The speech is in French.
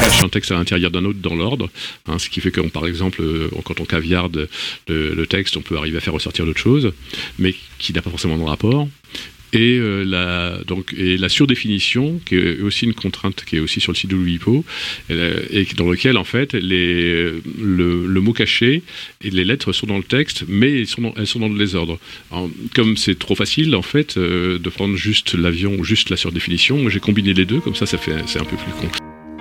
cache un texte à l'intérieur d'un autre dans l'ordre, hein, ce qui fait que, par exemple, quand on caviarde le texte, on peut arriver à faire ressortir d'autres choses, mais qui n'a pas forcément de rapport. Et la surdéfinition, qui est aussi une contrainte qui est aussi sur le site de Loulipo, et dans lequel en fait le mot caché et les lettres sont dans le texte, mais elles sont dans le désordre. Alors, comme c'est trop facile en fait de prendre juste l'avion, juste la surdéfinition, moi j'ai combiné les deux, comme ça c'est un peu plus con.